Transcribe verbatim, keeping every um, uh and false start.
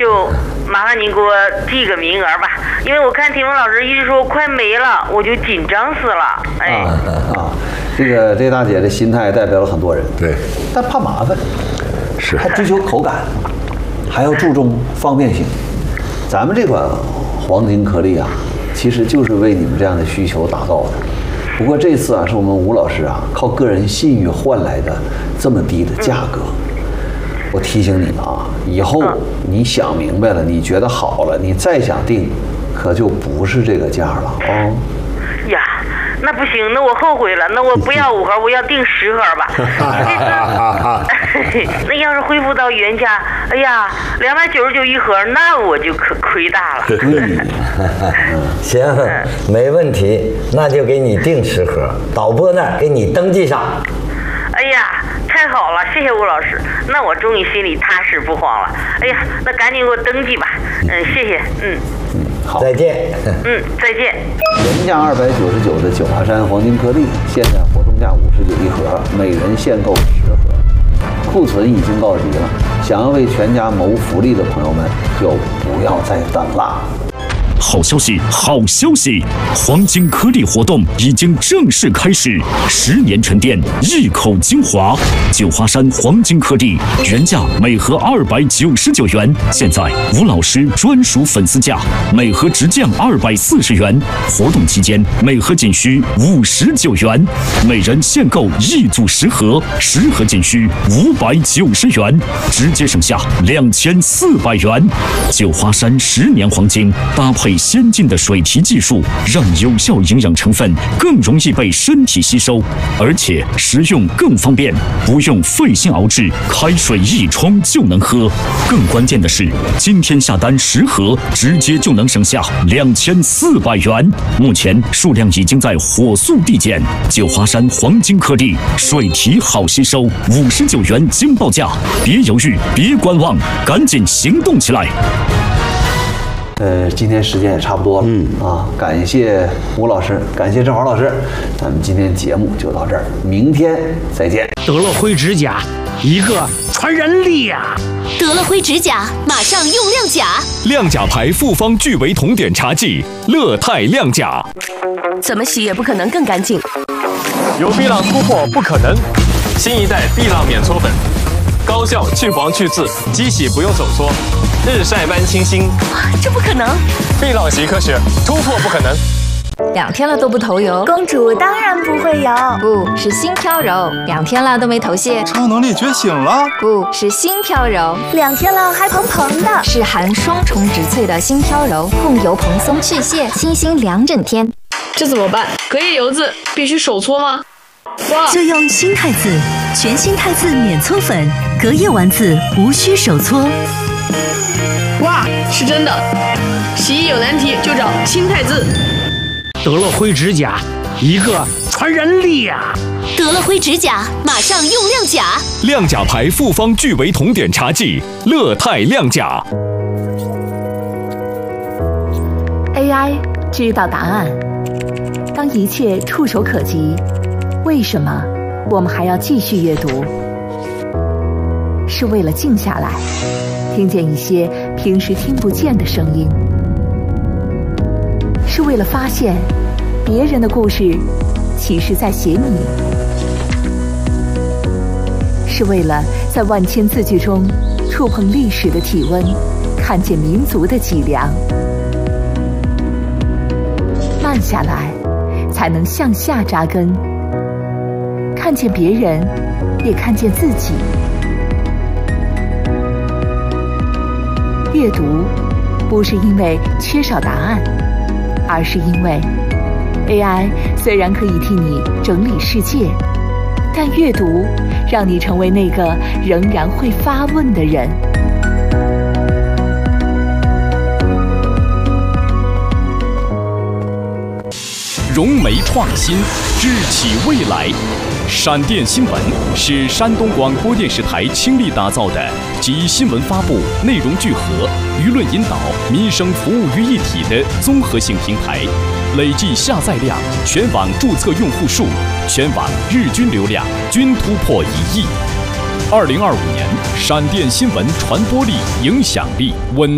就麻烦您给我记个名额吧，因为我看听闻老师一直说快没了，我就紧张死了。哎啊啊，这个这大姐的心态代表了很多人， 对， 但怕麻烦， 是还追求口感，还要注重方便性。咱们这款黄金颗粒啊，其实就是为你们这样的需求打造的。不过这次啊，是我们吴老师啊靠个人信誉换来的这么低的价格。我提醒你们啊，以后你想明白了，你觉得好了，你再想定，可就不是这个价了哦。 呀，那不行，那我后悔了，那我不要五盒，我要订十盒吧。那要是恢复到原价，哎呀，两百九十九一盒，那我就可亏大了。 行，没问题，那就给你订十盒，导播那儿给你登记上。 哎呀，太好了，谢谢吴老师，那我终于心里踏实不慌了。哎呀，那赶紧给我登记吧。嗯，谢谢。嗯。 好， 再见。 嗯，再见。 原价二百九十九的九华山黄金颗粒，现在活动价五十九一盒，每人限购十盒，库存已经告急了。想要为全家谋福利的朋友们，就不要再等了。 好消息，好消息！黄金颗粒活动已经正式开始，十年沉淀，一口精华。九华山黄金颗粒原价每盒二百九十九元，现在吴老师专属粉丝价，每盒直降二百四十元。活动期间每盒仅需五十九元，每人限购一组十盒，十盒仅需五百九十元，直接省下两千四百元。九华山十年黄金搭配先进的水提技术，让有效营养成分更容易被身体吸收，而且食用更方便，不用费心熬制，开水一冲就能喝。更关键的是，今天下单十盒，直接就能省下两千四百元。目前数量已经在火速递减。九华山黄金颗粒，水提好吸收，五十九元惊报价，别犹豫，别观望，赶紧行动起来！ 呃，今天时间也差不多了，嗯啊，感谢吴老师，感谢郑华老师，咱们今天节目就到这儿，明天再见。 德乐辉指甲，一个传染力呀！ 德乐辉指甲马上用亮甲， 亮甲牌复方聚维酮碘茶剂，乐泰亮甲， 怎么洗也不可能更干净。 有碧浪突破不可能，新一代碧浪免搓粉，高效去黄去渍，机洗不用手搓，日晒般清新。 这不可能！ 碧浪洗科学，突破不可能。 两天了都不头油， 公主当然不会油， 不是心飘柔。两天了都没头屑， 超能力觉醒了， 不是心飘柔。 两天了还蓬蓬的， 是含双重植萃的心飘柔，控油蓬松去屑，清新两整天。 这怎么办？隔夜油渍必须手搓吗？哇！ 就用新汰渍，全新汰渍免搓粉，隔夜完渍无需手搓。 哇，是真的！洗衣有难题就找新汰渍。 德乐辉指甲，一个传染力呀！ 德乐辉指甲马上用亮甲， 亮甲牌复方聚维酮碘茶剂，乐泰亮甲。 A I 知道答案。当一切触手可及，为什么我们还要继续阅读？是为了静下来，听见一些平时听不见的声音。是为了发现别人的故事其实在写你，是为了在万千字句中触碰历史的体温，看见民族的脊梁。慢下来，才能向下扎根，看见别人，也看见自己。阅读不是因为缺少答案，而是因为 A I 虽然可以替你整理世界，但阅读让你成为那个仍然会发问的人。 融媒创新，智启未来。闪电新闻是山东广播电视台倾力打造的集新闻发布、内容聚合、舆论引导、民生服务于一体的综合性平台，累计下载量、全网注册用户数、全网日均流量均突破一亿。二零二五年，闪电新闻传播力、影响力稳。